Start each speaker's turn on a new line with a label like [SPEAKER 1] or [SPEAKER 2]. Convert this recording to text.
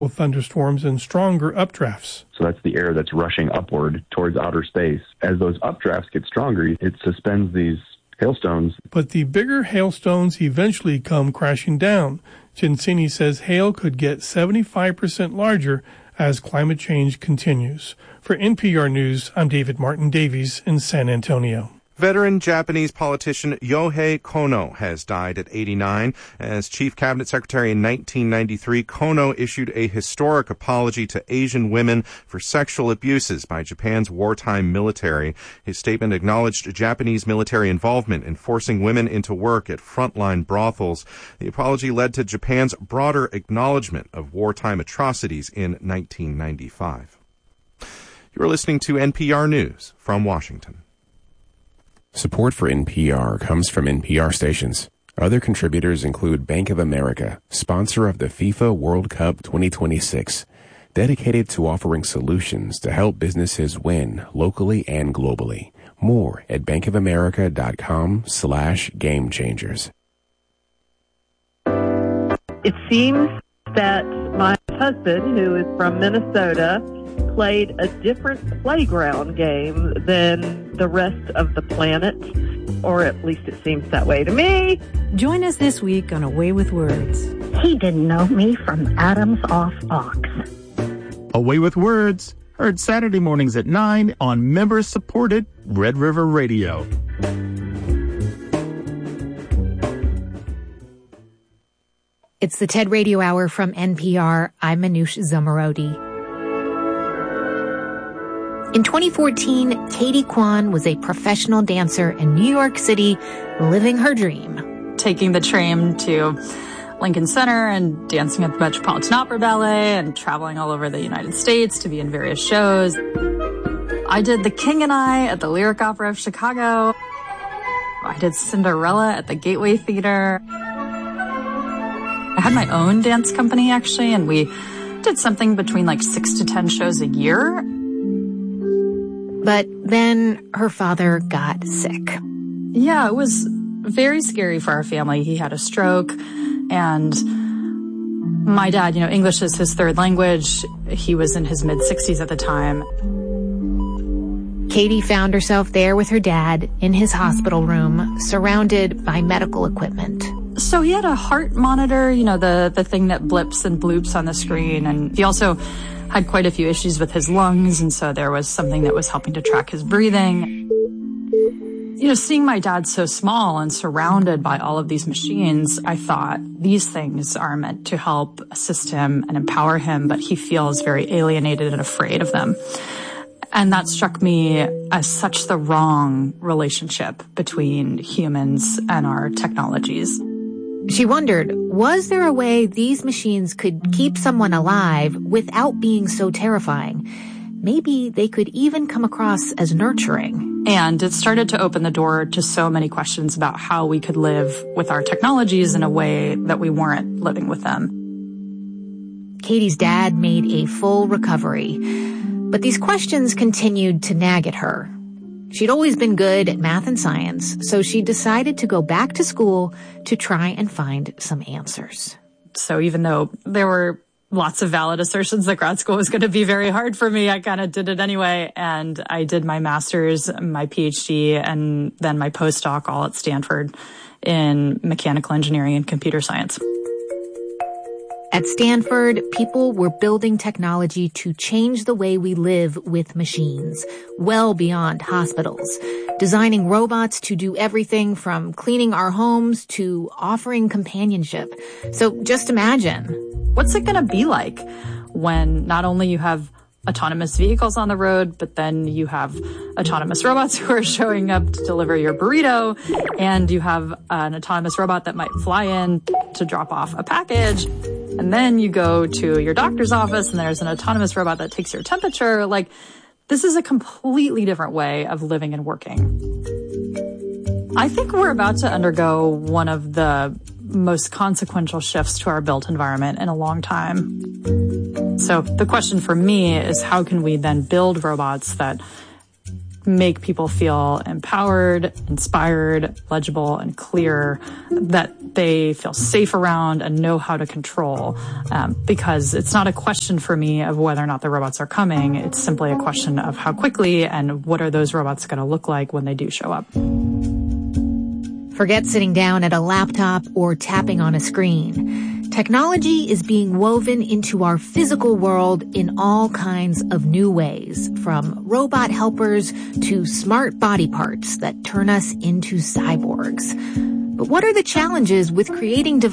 [SPEAKER 1] with thunderstorms and stronger updrafts.
[SPEAKER 2] So that's the air that's rushing upward towards outer space. As those updrafts get stronger, it suspends these hailstones.
[SPEAKER 1] But the bigger hailstones eventually come crashing down. Gensini says hail could get 75% larger as climate change continues. For NPR News, I'm David Martin Davies in San Antonio.
[SPEAKER 3] Veteran Japanese politician Yohei Kono has died at 89. As chief cabinet secretary in 1993, Kono issued a historic apology to Asian women for sexual abuses by Japan's wartime military. His statement acknowledged Japanese military involvement in forcing women into work at frontline brothels. The apology led to Japan's broader acknowledgement of wartime atrocities in 1995. You're listening to NPR News from Washington.
[SPEAKER 4] Support for NPR comes from NPR stations. Other contributors include Bank of America, sponsor of the FIFA World Cup 2026, dedicated to offering solutions to help businesses win locally and globally. More at bankofamerica.com/gamechangers.
[SPEAKER 5] It seems that my husband, who is from Minnesota, played a different playground game than the rest of the planet, or at least it seems that way to me.
[SPEAKER 6] Join us this week on A Way with Words.
[SPEAKER 7] He didn't know me from Adam's off ox.
[SPEAKER 8] A Way with Words, heard Saturday mornings at 9 on member-supported Red River Radio.
[SPEAKER 9] It's the TED Radio Hour from NPR. I'm Manoush Zomorodi. In 2014, Katie Kwan was a professional dancer in New York City, living her dream.
[SPEAKER 10] Taking the train to Lincoln Center and dancing at the Metropolitan Opera Ballet and traveling all over the United States to be in various shows. I did The King and I at the Lyric Opera of Chicago. I did Cinderella at the Gateway Theater. I had my own dance company, actually, and we did something between like 6 to 10 shows a year.
[SPEAKER 9] But then her father got sick.
[SPEAKER 10] Yeah, it was very scary for our family. He had a stroke, and my dad, English is his third language. He was in his mid-60s at the time.
[SPEAKER 9] Katie found herself there with her dad in his hospital room, surrounded by medical equipment.
[SPEAKER 10] So he had a heart monitor, the thing that blips and bloops on the screen, and he also had quite a few issues with his lungs, and so there was something that was helping to track his breathing. Seeing my dad so small and surrounded by all of these machines, I thought these things are meant to help assist him and empower him, but he feels very alienated and afraid of them. And that struck me as such the wrong relationship between humans and our technologies.
[SPEAKER 9] She wondered, was there a way these machines could keep someone alive without being so terrifying? Maybe they could even come across as nurturing.
[SPEAKER 10] And it started to open the door to so many questions about how we could live with our technologies in a way that we weren't living with them.
[SPEAKER 9] Katie's dad made a full recovery, but these questions continued to nag at her. She'd always been good at math and science, so she decided to go back to school to try and find some answers.
[SPEAKER 10] So even though there were lots of valid assertions that grad school was going to be very hard for me, I kind of did it anyway. And I did my master's, my PhD, and then my postdoc all at Stanford in mechanical engineering and computer science.
[SPEAKER 9] At Stanford, people were building technology to change the way we live with machines, well beyond hospitals, designing robots to do everything from cleaning our homes to offering companionship. So just imagine.
[SPEAKER 10] What's it going to be like when not only you have autonomous vehicles on the road, but then you have autonomous robots who are showing up to deliver your burrito, and you have an autonomous robot that might fly in to drop off a package, and then you go to your doctor's office and there's an autonomous robot that takes your temperature. Like, this is a completely different way of living and working. I think we're about to undergo one of the most consequential shifts to our built environment in a long time. So the question for me is, how can we then build robots that make people feel empowered, inspired, legible, and clear, that they feel safe around and know how to control. Because it's not a question for me of whether or not the robots are coming. It's simply a question of how quickly and what are those robots going to look like when they do show up.
[SPEAKER 9] Forget sitting down at a laptop or tapping on a screen. Technology is being woven into our physical world in all kinds of new ways, from robot helpers to smart body parts that turn us into cyborgs. But what are the challenges with creating devices